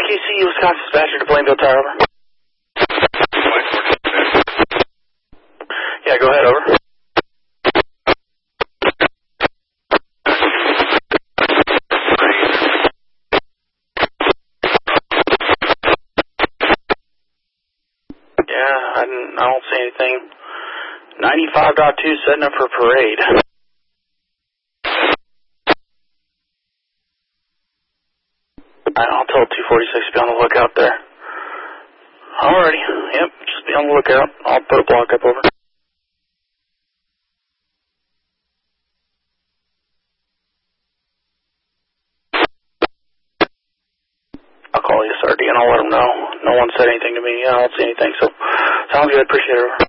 QC, Wisconsin Dispatcher to Plainville Tower, over. Yeah, go ahead, over. Yeah, I don't see anything. 95.2 setting up for parade. I'll tell 246 to be on the lookout there. Alrighty, yep, just be on the lookout. I'll put a block up, over. I'll call you SRD and I'll let them know. No one said anything to me. I don't see anything, so sounds good. Appreciate it. Over.